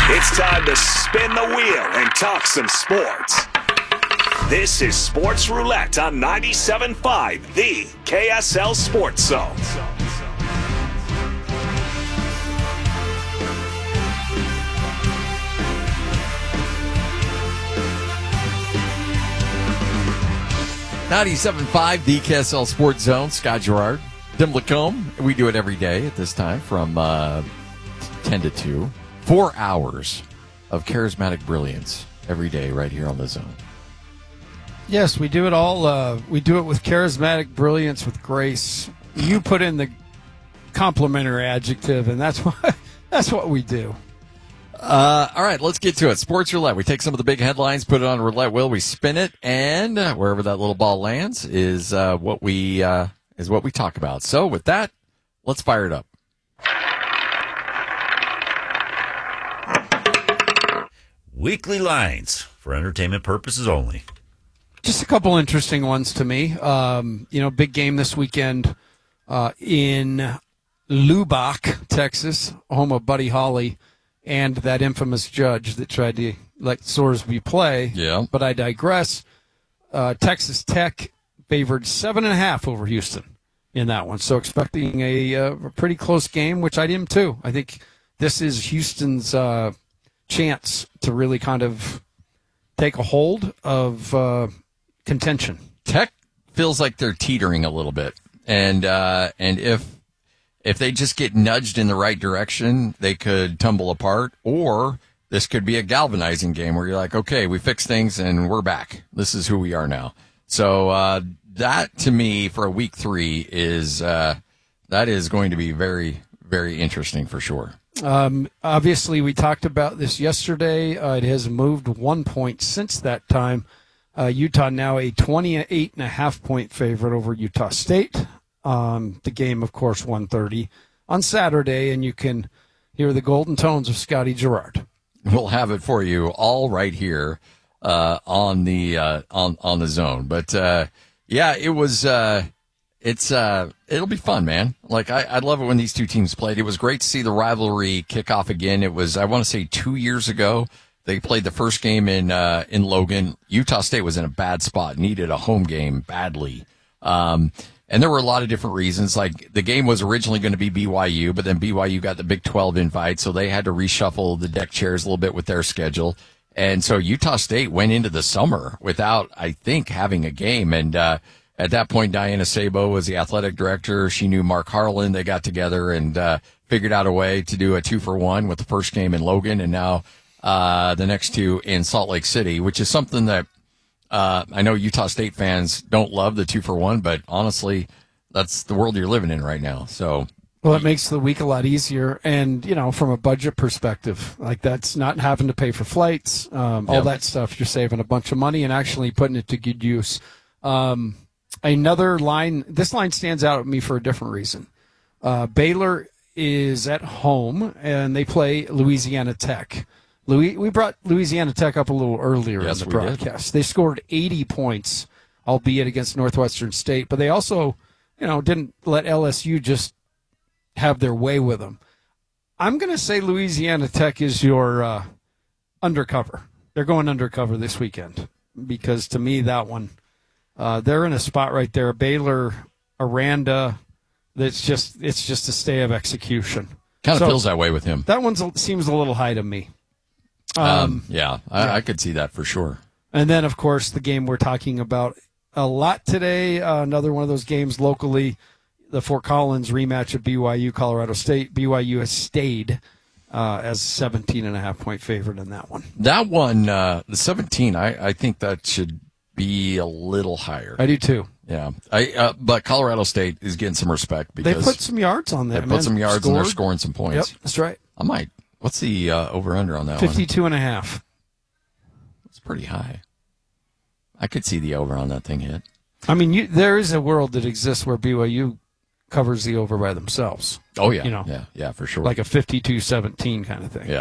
It's time to spin the wheel and talk some sports. This is Sports Roulette on 97.5, the KSL Sports Zone. .5, the KSL Sports Zone. Scott Gerard, Tim Lacombe. We do it every day at this time from 10 to 2. 4 hours of charismatic brilliance every day right here on the Zone. Yes, we do it all. We do it with charismatic brilliance, with grace. You put in the complimentary adjective, and that's what we do. All right, let's get to it. Sports Roulette. We take some of the big headlines, put it on a roulette wheel, we spin it, and wherever that little ball lands is what we talk about. So with that, let's fire it up. Weekly lines for entertainment purposes only. Just a couple interesting ones to me. Big game this weekend in Lubbock, Texas, home of Buddy Holly and that infamous judge that tried to let Sorsby play. Yeah. But I digress. Texas Tech favored 7.5 over Houston in that one. So expecting a pretty close game, which I am too. I think this is Houston's chance to really kind of take a hold of contention. Tech feels like they're teetering a little bit, and if they just get nudged in the right direction, they could tumble apart, or this could be a galvanizing game where you're like, okay, we fixed things and we're back. This is who we are now. So that, to me, for a week 3 is that is going to be very, very interesting for sure. Obviously, we talked about this yesterday. It has moved 1 point since that time. Utah now a 28.5-point favorite over Utah State. The game, of course, 1:30 on Saturday, and you can hear the golden tones of Scotty Gerard. We'll have it for you all right here on the Zone. But it was. It'll be fun, man. Like I love it when these two teams played. It was great to see the rivalry kick off again. It was, I want to say, 2 years ago. They played the first game in Logan. Utah State was in a bad spot, needed a home game badly. And there were a lot of different reasons. Like, the game was originally going to be BYU, but then BYU got the Big 12 invite, so they had to reshuffle the deck chairs a little bit with their schedule. And so Utah State went into the summer without, I think, having a game. And at that point, Diana Sabo was the athletic director. She knew Mark Harlan. They got together and figured out a way to do a 2-for-1 with the first game in Logan, and now the next two in Salt Lake City, which is something that I know Utah State fans don't love, the 2-for-1, but honestly, that's the world you're living in right now. So, well, it makes the week a lot easier, and from a budget perspective, like, that's not having to pay for flights, all that stuff. You're saving a bunch of money and actually putting it to good use. Another line, this line stands out at me for a different reason. Baylor is at home and they play Louisiana Tech. We brought Louisiana Tech up a little earlier in the broadcast. They scored 80 points, albeit against Northwestern State, but they also, didn't let LSU just have their way with them. I'm going to say Louisiana Tech is your undercover. They're going undercover this weekend because, to me, that one, they're in a spot right there. Baylor, Aranda, it's just a stay of execution. Kind of feels that way with him. That one seems a little high to me. I could see that for sure. And then, of course, the game we're talking about a lot today, another one of those games locally, the Fort Collins rematch of BYU, Colorado State. BYU has stayed as 17.5-point favorite in that one. That one, the 17, I think that should be a little higher. I do too. Yeah. But Colorado State is getting some respect because they put some yards on there. They put some yards and they're scoring some points. Yep, that's right. What's the over-under on that 52.5. That's pretty high. I could see the over on that thing hit. I mean, there is a world that exists where BYU covers the over by themselves. Oh, yeah. Yeah, for sure. Like a 52-17 kind of thing. Yeah.